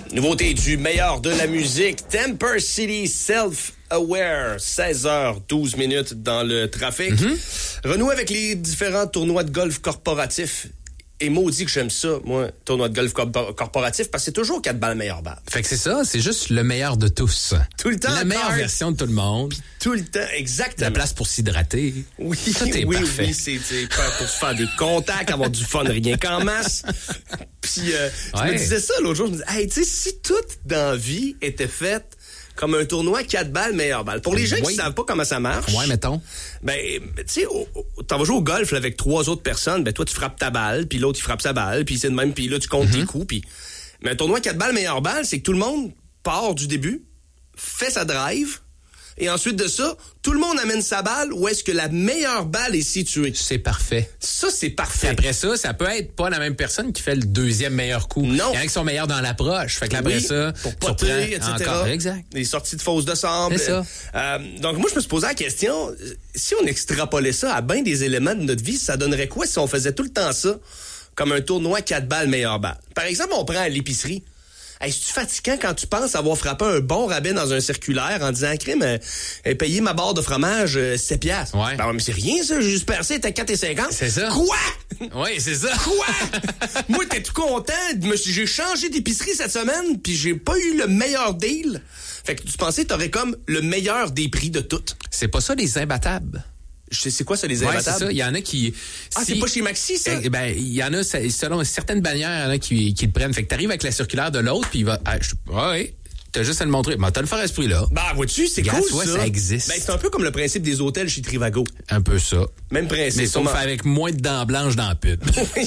Nouveauté du meilleur de la musique, Temper City Self-Aware, 16h12 dans le trafic. Renouer avec les différents tournois de golf corporatifs. Et maudit que j'aime ça, moi, tournoi de golf corporatif, parce que c'est toujours 4 balles meilleure balle. Fait que c'est ça, c'est juste le meilleur de tous. Tout le temps. La meilleure version de tout le monde. Puis tout le temps, exactement. La place pour s'hydrater. Oui, tout est parfait. Oui, c'est pour se faire des contacts, avoir du fun, rien qu'en masse. Puis je me disais ça l'autre jour, je me disais, hey, tu sais, si toute dans la vie était faite comme un tournoi 4 balles meilleure balle. Pour les gens qui savent pas comment ça marche. Ouais, mettons. Ben, tu sais, t'en vas jouer au golf là, avec 3 autres personnes, ben toi tu frappes ta balle, puis l'autre il frappe sa balle, puis c'est de même, puis là tu comptes tes coups, puis mais un tournoi 4 balles meilleure balle, c'est que tout le monde part du début, fait sa drive, et ensuite de ça, tout le monde amène sa balle où est-ce que la meilleure balle est située. C'est parfait. Ça, c'est parfait. Puis après ça peut être pas la même personne qui fait le deuxième meilleur coup. Non. Il y en a qui sont meilleurs dans l'approche. Fait que après ça, pour poter, etc. Encore. Exact. Les sorties de fausses de sable. C'est ça. Donc moi, je me suis posé la question, si on extrapolait ça à bien des éléments de notre vie, ça donnerait quoi si on faisait tout le temps ça comme un tournoi 4 balles meilleure balle? Par exemple, on prend à l'épicerie. Hey, c'est-tu fatigant quand tu penses avoir frappé un bon rabais dans un circulaire en disant, crime, payer ma barre de fromage 7 piastres. Ouais. Ben, mais c'est rien, ça. J'ai juste percé, t'es 4,50. C'est ça. Quoi? Oui, c'est ça. Quoi? Moi, t'es tout content. J'ai changé d'épicerie cette semaine, puis j'ai pas eu le meilleur deal. Fait que tu pensais que t'aurais comme le meilleur des prix de toutes. C'est pas ça, les imbattables. C'est quoi ça, les Ouais, imbattables? c'est ça. Il y en a qui... c'est pas chez Maxi, ça? Ben, il y en a, selon certaines bannières, il y en a qui le prennent. Fait que t'arrives avec la circulaire de l'autre, puis il va... oui, t'as juste à le montrer. Ben, t'as le faire à ce prix-là. Ben, vois-tu, c'est cool, ça existe. Ben, c'est un peu comme le principe des hôtels chez Trivago. Un peu ça. Même principe. Mais sauf avec moins de dents blanches dans la pub.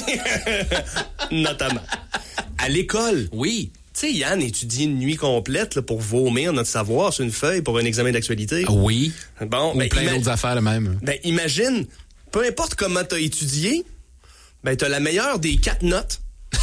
Notamment. À l'école. Oui. Tu sais, Yann étudie une nuit complète là, pour vomir notre savoir sur une feuille pour un examen d'actualité. Oui. Bon, ou plein d'autres affaires, là, même. Ben, imagine, peu importe comment t'as étudié, ben, t'as la meilleure des 4 notes.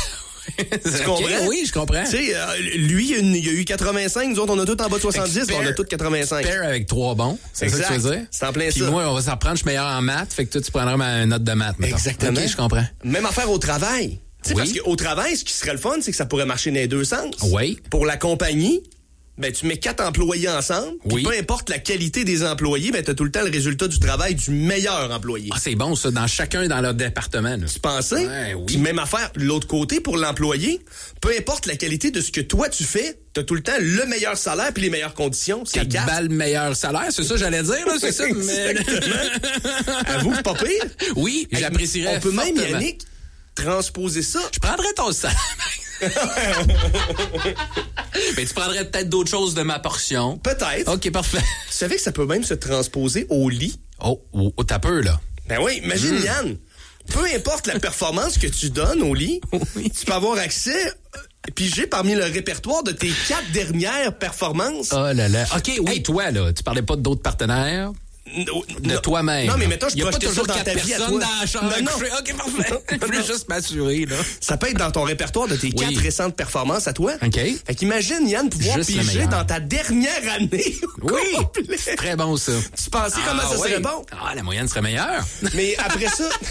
Tu comprends? Okay, oui, je comprends. Tu sais, lui, il a eu 85, nous autres, on a tous en bas de 70, on a tous 85. Pair avec 3 bons, c'est ça que tu veux dire? C'est en plein Puis ça. moi, on va s'en prendre, je suis meilleur en maths, fait que toi, tu prendras ma note de maths. Mettons. Exactement. OK, je comprends. Même affaire au travail. Oui. Parce qu'au travail, ce qui serait le fun, c'est que ça pourrait marcher dans les deux sens. Oui. Pour la compagnie, ben, tu mets 4 employés ensemble, puis peu importe la qualité des employés, ben, t'as tout le temps le résultat du travail du meilleur employé. Ah, c'est bon, ça, chacun dans leur département, là. Tu pensais? Ouais, oui. Puis même affaire, l'autre côté, pour l'employé, peu importe la qualité de ce que toi tu fais, t'as tout le temps le meilleur salaire puis les meilleures conditions. C'est 4 balles meilleur salaire, c'est ça j'allais dire, là, c'est ça. Mais... Avoue que pas pire. Oui, hey, j'apprécierais. On peut même, Yannick, transposer ça. Je prendrais ton salaire. Mais tu prendrais peut-être d'autres choses de ma portion. Peut-être. OK, parfait. Tu savais que ça peut même se transposer au lit? Oh, t'as peur, là. Ben oui, imagine, Yann, peu importe la performance que tu donnes au lit, tu peux avoir accès, pigé parmi le répertoire de tes 4 dernières performances. Oh là là. OK, oui, toi, là, tu parlais pas d'autres partenaires. De toi-même. Non, mais mettons, je projetais ça dans ta vie à toi. Dans la chambre. Non. OK, parfait. Je voulais juste m'assurer, là. Ça peut être dans ton répertoire de tes 4 récentes performances à toi. OK. Fait qu'imagine, Yann, pouvoir juste piger dans ta dernière année. Oui. C'est très bon, ça. Tu pensais comment ça serait bon? Ah, la moyenne serait meilleure. Mais après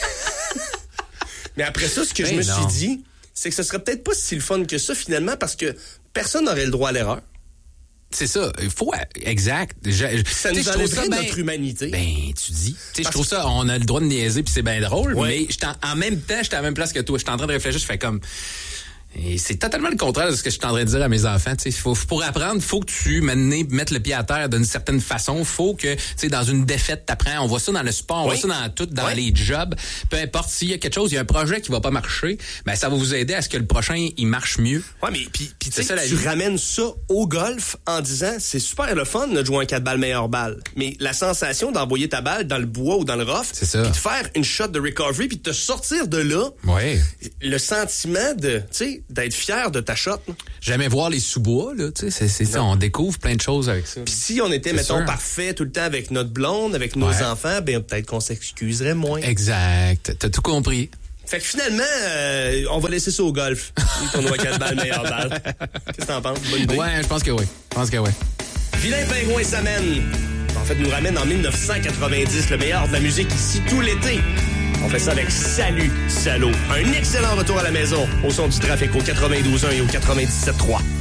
ça, ce que je me suis dit, c'est que ce serait peut-être pas si le fun que ça, finalement, parce que personne n'aurait le droit à l'erreur. C'est ça, il faut exact. Ça nous enlèverait notre humanité. Ben, tu dis. Je trouve ça, on a le droit de niaiser puis c'est bien drôle, mais en même temps, j'étais à la même place que toi. J'étais en train de réfléchir, je fais comme... Et c'est totalement le contraire de ce que je suis en train de dire à mes enfants. Pour apprendre, faut que tu mettes le pied à terre d'une certaine façon. Faut que, dans une défaite, t'apprends. On voit ça dans le sport, on voit ça dans tout, dans les jobs. Peu importe s'il y a quelque chose, il y a un projet qui va pas marcher, ben ça va vous aider à ce que le prochain il marche mieux. Ouais, mais puis tu ramènes ça au golf en disant c'est super le fun de jouer un 4 balles meilleure balle, mais la sensation d'envoyer ta balle dans le bois ou dans le rough, puis de faire une shot de recovery puis de te sortir de là. Ouais. Le sentiment de, d'être fier de ta shot. Jamais voir les sous-bois, là, c'est ça, on découvre plein de choses avec ça. Puis si on était, mettons, parfait tout le temps avec notre blonde, avec nos enfants, ben peut-être qu'on s'excuserait moins. Exact, t'as tout compris. Fait que finalement, on va laisser ça au golf. On doit 4 balles meilleure balle. Qu'est-ce que t'en penses? Bonne idée? Ouais, je pense que oui. Vilain Pingouin s'amène. En fait, nous ramène en 1990, le meilleur de la musique ici tout l'été. On fait ça avec Salut, Salaud. Un excellent retour à la maison au son du trafic au 92.1 et au 97.3.